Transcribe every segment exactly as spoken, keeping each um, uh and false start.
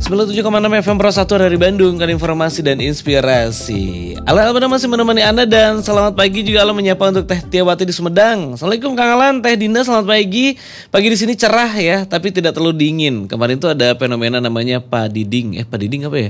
sembilan puluh tujuh koma enam F M Pro satu dari Bandung, kan informasi dan inspirasi. Alan Almana masih menemani Anda, dan selamat pagi juga Alan menyapa untuk Teh Tiawati di Sumedang. Assalamualaikum Kang Alan, Teh Dinda selamat pagi. Pagi di sini cerah ya, tapi tidak terlalu dingin. Kemarin tuh ada fenomena namanya padiding. Eh padiding apa ya?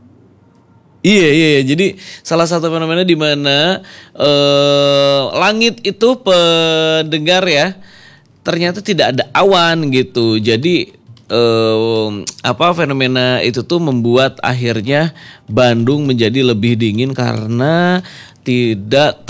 Iya, iya iya, jadi salah satu fenomena di mana eh, langit itu pendengar ya, ternyata tidak ada awan gitu. Jadi Um, apa fenomena itu tuh membuat akhirnya Bandung menjadi lebih dingin karena tidak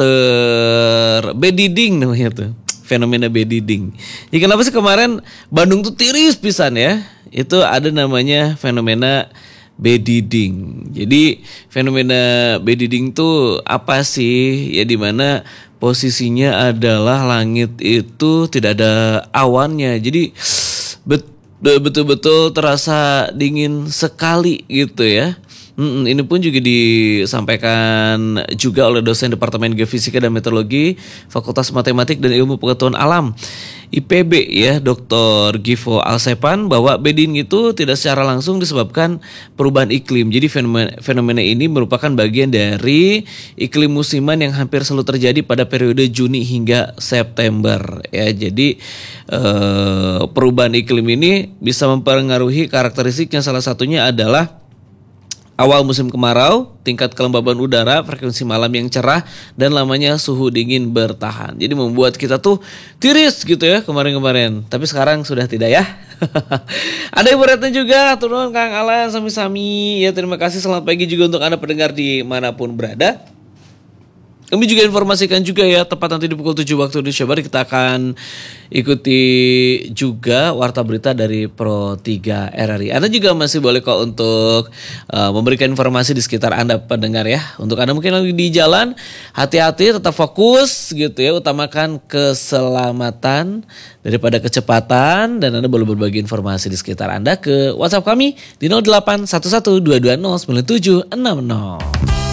terbediding namanya tuh, fenomena bediding. Ya kenapa sih kemarin Bandung tuh tiris pisan ya? Itu ada namanya fenomena bediding. Jadi fenomena bediding tuh apa sih? Ya dimana posisinya adalah langit itu tidak ada awannya. Jadi betul betul-betul terasa dingin sekali gitu ya. Hmm, ini pun juga disampaikan juga oleh dosen Departemen Geofisika dan Meteorologi Fakultas Matematik dan Ilmu Pengetahuan Alam I P B ya, doktor Givo Alsepan, bahwa beding itu tidak secara langsung disebabkan perubahan iklim. Jadi fenomena, fenomena ini merupakan bagian dari iklim musiman yang hampir selalu terjadi pada periode Juni hingga September ya. Jadi eh, perubahan iklim ini bisa mempengaruhi karakteristiknya, salah satunya adalah awal musim kemarau, tingkat kelembaban udara, frekuensi malam yang cerah, dan lamanya suhu dingin bertahan. Jadi membuat kita tuh tiris gitu ya kemarin-kemarin. Tapi sekarang sudah tidak ya. Ada ibu Retno juga, turun Kang Alan, sami-sami. Ya terima kasih, selamat pagi juga untuk Anda pendengar dimanapun berada. Kami juga informasikan juga ya, tepat nanti di pukul tujuh waktu Indonesia Barat kita akan ikuti juga warta berita dari Pro tiga R R I. Anda juga masih boleh kok untuk uh, memberikan informasi di sekitar Anda pendengar ya. Untuk Anda mungkin lagi di jalan, hati-hati, tetap fokus gitu ya, utamakan keselamatan daripada kecepatan, dan Anda boleh berbagi informasi di sekitar Anda ke WhatsApp kami di nol delapan satu satu dua dua nol sembilan tujuh enam nol.